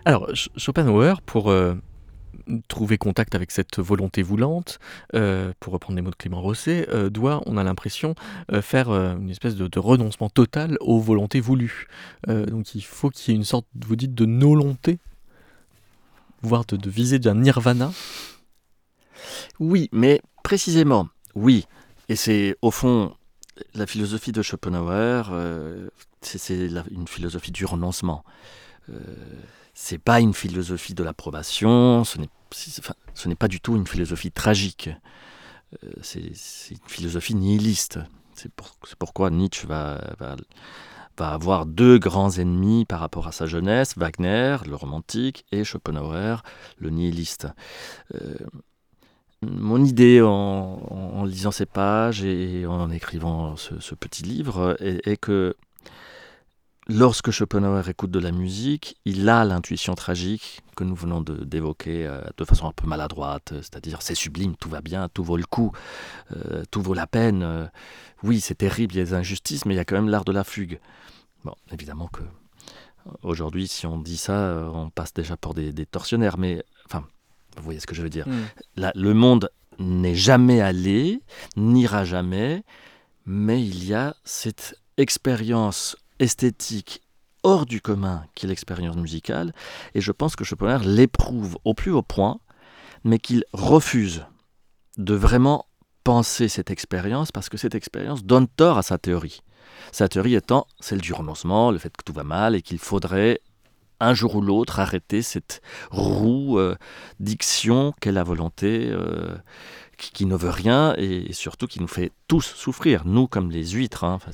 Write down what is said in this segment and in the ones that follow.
Alors, Schopenhauer, pour trouver contact avec cette volonté voulante, pour reprendre les mots de Clément Rosset, doit, on a l'impression, faire une espèce de renoncement total aux volontés voulues. Donc il faut qu'il y ait une sorte, vous dites, de nolonté, voire de visée d'un nirvana. Oui, mais précisément, oui. Et c'est au fond la philosophie de Schopenhauer, une philosophie du renoncement. Euh, c'est pas une philosophie de l'approbation, ce n'est pas du tout une philosophie tragique. C'est une philosophie nihiliste. C'est pourquoi Nietzsche va avoir deux grands ennemis par rapport à sa jeunesse, Wagner, le romantique, et Schopenhauer, le nihiliste. Euh, Mon idée en lisant ces pages et en écrivant ce petit livre est que lorsque Schopenhauer écoute de la musique, il a l'intuition tragique que nous venons d'évoquer de façon un peu maladroite, c'est-à-dire c'est sublime, tout va bien, tout vaut le coup, tout vaut la peine. Oui, c'est terrible, il y a des injustices, mais il y a quand même l'art de la fugue. Bon, évidemment que aujourd'hui, si on dit ça, on passe déjà pour des tortionnaires, mais enfin, vous voyez ce que je veux dire. Le monde n'est jamais allé, n'ira jamais, mais il y a cette expérience esthétique hors du commun qui est l'expérience musicale, et je pense que Schopenhauer l'éprouve au plus haut point, mais qu'il refuse de vraiment penser cette expérience, parce que cette expérience donne tort à sa théorie. Sa théorie étant celle du renoncement, le fait que tout va mal, et qu'il faudrait un jour ou l'autre arrêter cette roue diction qu'est la volonté, qui ne veut rien et surtout qui nous fait tous souffrir, nous comme les huîtres. Enfin,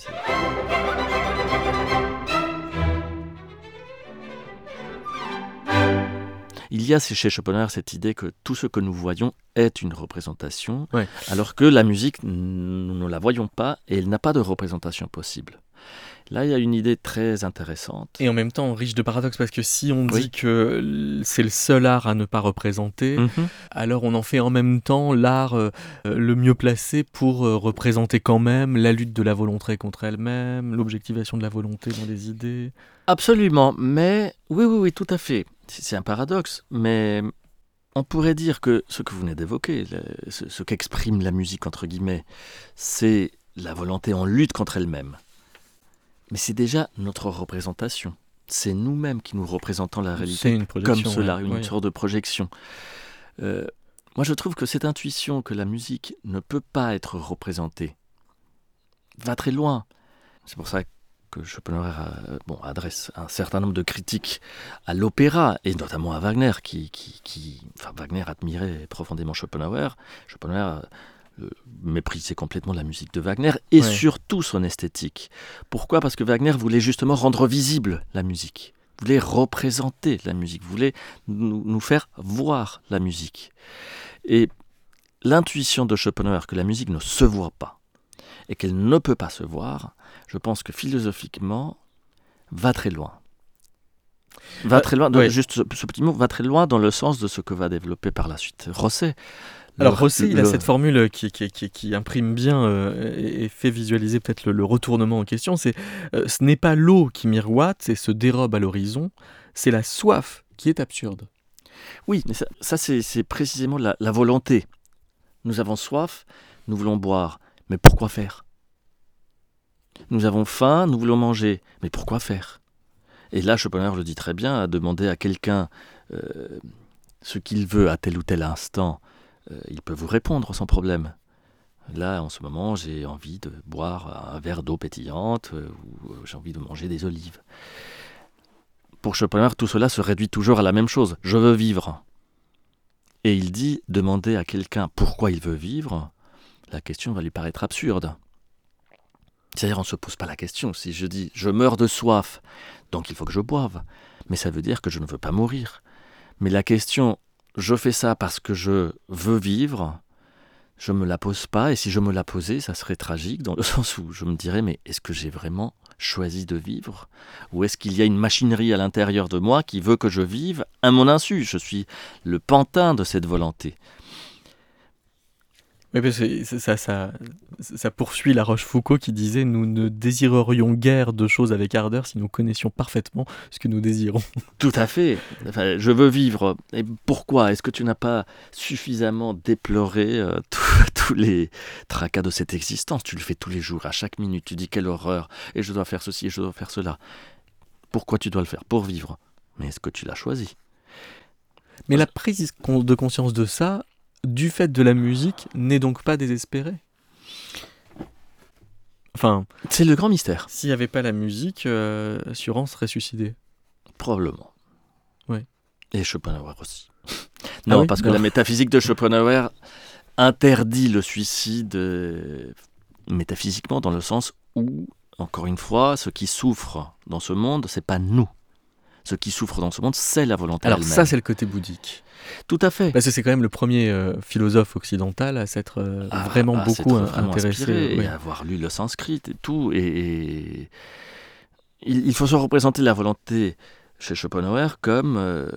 il y a chez Schopenhauer cette idée que tout ce que nous voyons est une représentation, Ouais. alors que la musique, nous ne la voyons pas et elle n'a pas de représentation possible. Là, il y a une idée très intéressante. Et en même temps, riche de paradoxes, parce que si on dit Oui. que c'est le seul art à ne pas représenter, Mm-hmm. alors on en fait en même temps l'art le mieux placé pour représenter quand même la lutte de la volonté contre elle-même, l'objectivation de la volonté dans les idées. Absolument, mais oui, tout à fait. C'est un paradoxe, mais on pourrait dire que ce que vous venez d'évoquer, ce qu'exprime la musique, entre guillemets, c'est la volonté en lutte contre elle-même. Mais c'est déjà notre représentation. C'est nous-mêmes qui nous représentons la réalité comme cela, ouais. une sorte de projection. Moi, je trouve que cette intuition que la musique ne peut pas être représentée va très loin. C'est pour ça que Schopenhauer adresse un certain nombre de critiques à l'opéra, et notamment à Wagner, Wagner admirait profondément Schopenhauer. Schopenhauer méprisait complètement la musique de Wagner et surtout son esthétique. Pourquoi ? Parce que Wagner voulait justement rendre visible la musique, voulait représenter la musique, voulait nous faire voir la musique. Et l'intuition de Schopenhauer que la musique ne se voit pas et qu'elle ne peut pas se voir, je pense que philosophiquement, va très loin. Juste ce petit mot, va très loin dans le sens de ce que va développer par la suite Rosset. Alors Rosset, il a cette formule qui imprime bien et fait visualiser peut-être le retournement en question, c'est ce n'est pas l'eau qui miroite et se dérobe à l'horizon, c'est la soif qui est absurde. Oui, mais ça c'est précisément la volonté. Nous avons soif, nous voulons boire, mais pourquoi faire ? Nous avons faim, nous voulons manger, mais pourquoi faire ? Et là, Schopenhauer le dit très bien, à demander à quelqu'un ce qu'il veut à tel ou tel instant, il peut vous répondre sans problème. Là, en ce moment, j'ai envie de boire un verre d'eau pétillante ou j'ai envie de manger des olives. Pour Schopenhauer, tout cela se réduit toujours à la même chose. Je veux vivre. Et il dit, demander à quelqu'un pourquoi il veut vivre, la question va lui paraître absurde. C'est-à-dire, on ne se pose pas la question. Si je dis, je meurs de soif, donc il faut que je boive. Mais ça veut dire que je ne veux pas mourir. Mais la question, je fais ça parce que je veux vivre, je ne me la pose pas. Et si je me la posais, ça serait tragique, dans le sens où je me dirais, mais est-ce que j'ai vraiment choisi de vivre ? Ou est-ce qu'il y a une machinerie à l'intérieur de moi qui veut que je vive à mon insu ? Je suis le pantin de cette volonté. Oui, parce que ça poursuit La Rochefoucauld qui disait: «Nous ne désirerions guère de choses avec ardeur si nous connaissions parfaitement ce que nous désirons». Tout à fait. Enfin, je veux vivre. Et pourquoi? Est-ce que tu n'as pas suffisamment déploré tous les tracas de cette existence? Tu le fais tous les jours, à chaque minute. Tu dis quelle horreur, et je dois faire ceci, et je dois faire cela. Pourquoi tu dois le faire? Pour vivre. Mais est-ce que tu l'as choisi? Mais la prise de conscience de ça, du fait de la musique, n'est donc pas désespérée. Enfin, C'est le grand mystère. s'il n'y avait pas la musique, Suran serait suicidé. Probablement. Ouais. Et Schopenhauer aussi. Ah Non, oui, parce que non. la métaphysique de Schopenhauer interdit le suicide métaphysiquement, dans le sens où, encore une fois, ce qui souffre dans ce monde, c'est pas nous. Ce qui souffre dans ce monde, c'est la volonté Alors elle-même. ça, c'est le côté bouddhique. Tout à fait. Parce que c'est quand même le premier philosophe occidental à s'être vraiment beaucoup s'être vraiment intéressé. inspiré, Oui. et avoir lu le sanskrit et tout. Et il faut se représenter la volonté chez Schopenhauer comme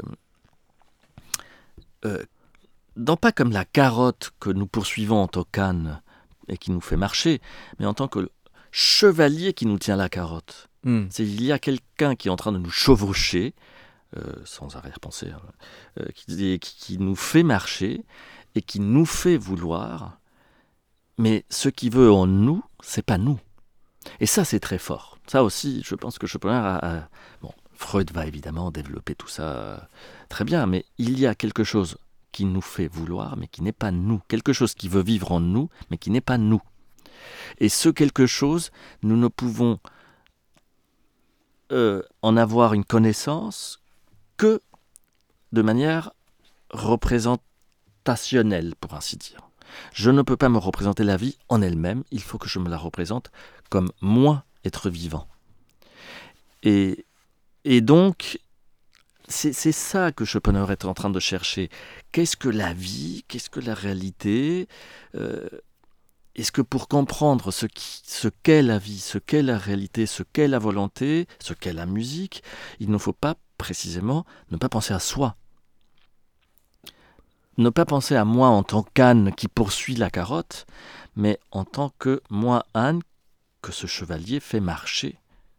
non pas comme la carotte que nous poursuivons en tant qu'âne et qui nous fait marcher, mais en tant que chevalier qui nous tient la carotte. Hmm. Il y a quelqu'un qui est en train de nous chevaucher, sans arrière-pensée, qui nous fait marcher et qui nous fait vouloir, mais ce qu'il veut en nous, c'est pas nous. Et ça, c'est très fort. Ça aussi, je pense que Schopenhauer Bon, Freud va évidemment développer tout ça très bien, mais il y a quelque chose qui nous fait vouloir, mais qui n'est pas nous. Quelque chose qui veut vivre en nous, mais qui n'est pas nous. Et ce quelque chose, nous ne pouvons en avoir une connaissance que de manière représentationnelle, pour ainsi dire. Je ne peux pas me représenter la vie en elle-même, il faut que je me la représente comme moi, être vivant. Et donc, c'est ça que Schopenhauer est en train de chercher. Qu'est-ce que la vie? Qu'est-ce que la réalité? Est-ce que pour comprendre ce qu'est la vie, ce qu'est la réalité, ce qu'est la volonté, ce qu'est la musique, il ne faut pas précisément ne pas penser à soi. Ne pas penser à moi en tant qu'âne qui poursuit la carotte, mais en tant que moi âne que ce chevalier fait marcher.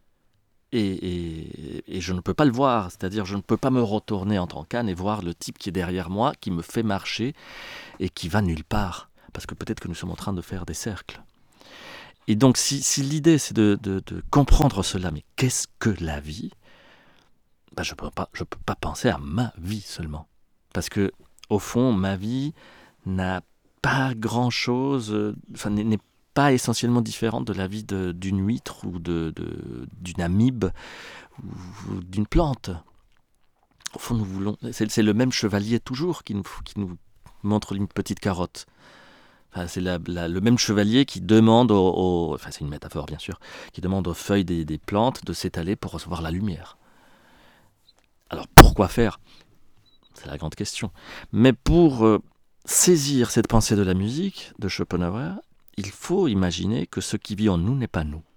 Et je ne peux pas le voir, c'est-à-dire je ne peux pas me retourner en tant qu'âne et voir le type qui est derrière moi, qui me fait marcher et qui va nulle part. Parce que peut-être que nous sommes en train de faire des cercles. Et donc, si l'idée, c'est de comprendre cela, mais qu'est-ce que la vie? Je peux pas penser à ma vie seulement. Parce que, au fond, ma vie n'a pas grand-chose, n'est pas essentiellement différente de la vie d'une huître ou d'une amibe ou d'une plante. Au fond, nous voulons... C'est le même chevalier toujours qui nous montre une petite carotte. C'est le même chevalier qui demande c'est une métaphore bien sûr, qui demande aux feuilles des plantes de s'étaler pour recevoir la lumière. Alors pourquoi faire? C'est la grande question. Mais pour saisir cette pensée de la musique de Schopenhauer, il faut imaginer que ce qui vit en nous n'est pas nous.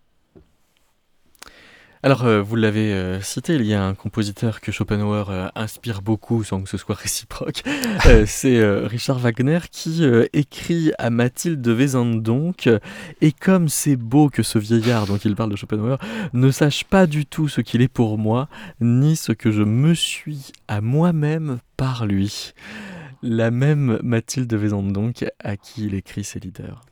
Alors, vous l'avez cité, il y a un compositeur que Schopenhauer inspire beaucoup, sans que ce soit réciproque. C'est Richard Wagner qui écrit à Mathilde de Wesendonck « Et comme c'est beau que ce vieillard, dont il parle de Schopenhauer, ne sache pas du tout ce qu'il est pour moi, ni ce que je me suis à moi-même par lui. » La même Mathilde de Wesendonck à qui il écrit ses leaders.